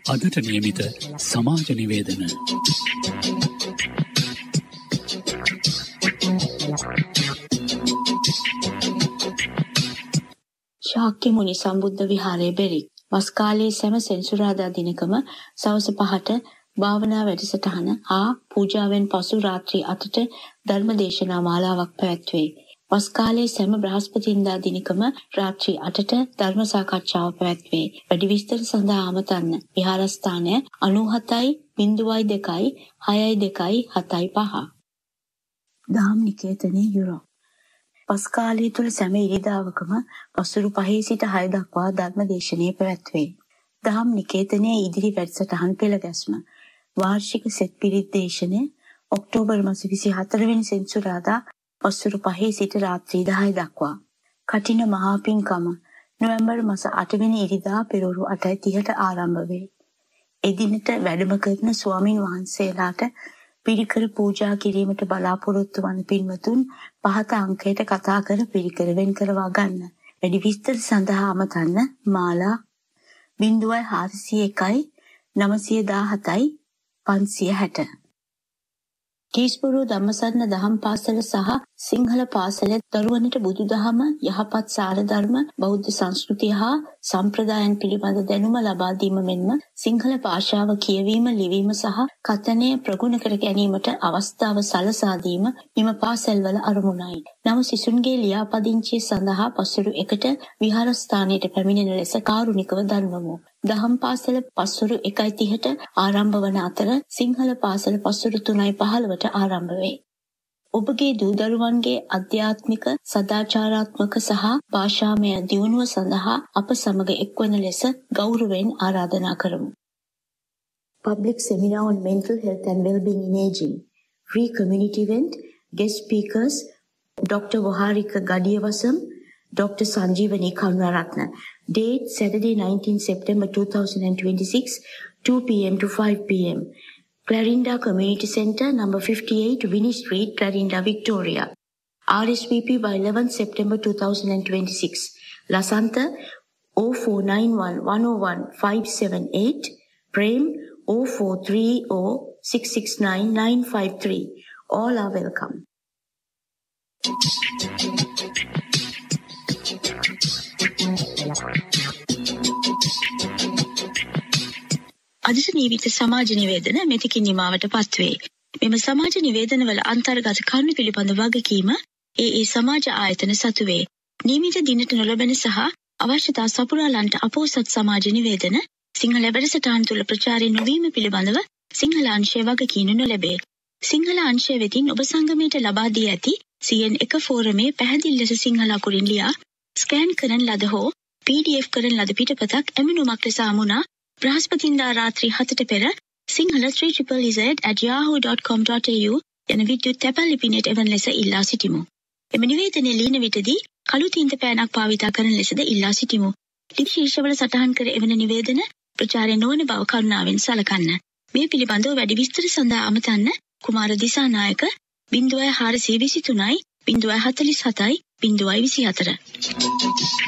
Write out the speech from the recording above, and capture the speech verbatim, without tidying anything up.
අදට නියමිත සමාජ නිවේදන. ශාක්‍ය මුනි සම්බුද්ධ විහාරයේ බෙරි. වස් කාලයේ සෑම සෙන්සුරාදා දිනකම සවස පහට භාවනා වැඩසටහන හා පූජාවෙන් පසු රාත්‍රී අටට ධර්ම දේශනා මාලාවක් පැවැත්වේ. වස් කාලයේ සෑම බ්‍රහස්පතින්දා දිනකම රාත්‍රී අටට ධර්ම සාකච්ඡාව පැවැත්වේ. වැඩි විස්තර සඳහා අමතන්න. විහාරස්ථානය අනූ හතයි දෙකයි හයයි දෙකයි හතයි පහ. දහම් නිකේතනයේ යුරෝ. වස් කාලය තුළ සෑම ඉරිදාවකම පසුරු පහේ සිට හය දක්වා ධර්ම දේශනය පැවැත්වේ. දහම් නිකේතනයේ ඉදිරි වැඩසටහන් පෙළ ගැස්ම. වාර්ෂික සෙත් පිරිත් දේශනය ඔක්තෝබර් මාස විසිහතර වෙනි සෙන්සුරාදා පසුරු පහේ සිට රාත්‍රී දහය දක්වා. කටින මහා පින්කම නොවැම්බර් මාස අට වෙනි ඉරිදා පෙරවරු අටයි තිහට ආරම්භ වේ. එදිනට වැඩම කරන ස්වාමින් වහන්සේලාට පිරිකර පූජා කිරීමට බලාපොරොත්තු වන පින්වතුන් පහත අංකයට කතා කර පිරිකර වෙන් කරවා ගන්න. වැඩි විස්තර සඳහා අමතන්න මාලා බිංදුවයි හාරසිය එකයි නවසිය දාහතයි පන්සිය හැට. කීස්පුරු ධම්මසරණ දහම් පාසල සහ සිංහල පාසල දරුවනට බුදුදහම යහපත් සාර ධර්ම බෞද්ධ සංස්කෘතිය හා සම්ප්‍රදායන් පිළිබඳ දැනුම ලබා දීම මෙන්ම සිංහල භාෂාව කියවීම ලිවීම සහ කථනය ප්‍රගුණ කර ගැනීමට අවස්ථාව සලසා දීම මෙම පාසල්වල අරමුණයි. නව සිසුන්ගේ ලියාපදිංචිය සඳහා පසුරු එකට විහාරස්ථානයට පැමිණෙන ලෙස කාරුණිකව දන්වමු. දහම් පාසල පසුරු එකයි තිහට ආරම්භ වන අතර සිංහල පාසල පසුරු තුනයි පහළවට ආරම්භ වේ. ඔබගේ දූ දරුවන්ගේ අධ්‍යාත්මික, සදාචාරාත්මක සහ භාෂාමය දියුණුව සඳහා අප සමග එක්වන ලෙස ගෞරවයෙන් ආරාධනා කරමු. Public Seminar on Mental Health and Wellbeing in Aging. Free community event. Guest speakers Doctor Waharika Gadiyawasam, Doctor Sanjeevani Karunaratna. Date Saturday nineteenth September two thousand twenty-six, two p.m. to five p.m. Clarinda Community Centre, number fifty-eight, Winnie Street, Clarinda, Victoria. R S V P by eleventh September two thousand twenty-six. Lasanta zero four nine one, one zero one, five seven eight. Prem zero four three zero, six six nine, nine five three. All are welcome. අදට නීවිත සමාජ නිවේදන මෙතකින් නිමාවට පත්වේ. මෙම සමාජ නිවේදනවල අන්තර්ගත කරුණු පිළිබඳ වගකීම ඒ ඒ සමාජ ආයතන සතුවේ. නියමිත දිනට නොලැබෙන සහ අවශ්‍යතා සපුරාලන්ට අපෝසත් සමාජ නිවේදන සිංහල වැඩසටහන් තුළ ප්‍රචාරය නොවීම පිළිබඳව සිංහල අංශය වගකීම් නොලැබේ. සිංහල අංශය වෙතින් ඔබ සංගමයට ලබා දී ඇති සී එන් එක ෆෝරමේ පැහැදිලි ලෙස සිංහල අකුරින් ලියා ස්කෑන් කරන ලද හෝ පී ඩී එෆ් කරන ලද පිටපතක් ඇමනුමක් ලෙස ආමුණා බ්‍රහස්පතින්දා රාත්‍රී හතට පෙර Sinhala three z at yahoo dot com dot a u යන විද්‍යුත් තැපැල් ලිපිනයට එවන ලෙස ඉල්ලා සිටිමු. එම නිවේදනයේ ලියන විටදී කළු තීන්ත පෑනක් භාවිතා කරන ලෙසද ඉල්ලා සිටිමු. ලිපි ශීර්ෂවල සටහන් කර එවන නිවේදන ප්‍රචාරය නොවන බව කරුණාවෙන් සලකන්න. මේ පිළිබඳව වැඩි විස්තර සඳහා අමතන්න කුමාර දිසානායක බිංදුවයි හාරසිය විසි තුනයි බිංදුවයි හතළිස් හතයි බිංදුවයි විසි හතර.